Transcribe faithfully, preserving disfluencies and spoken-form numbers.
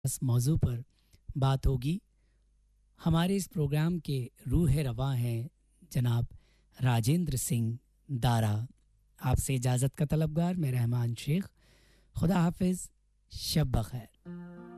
इस मौजू पर बात होगी। हमारे इस प्रोग्राम के रूह रवां हैं जनाब राजेंद्र सिंह दारा। आपसे इजाज़त का तलबगार मैं रहमान शेख। खुदा हाफिज़, शब बखैर।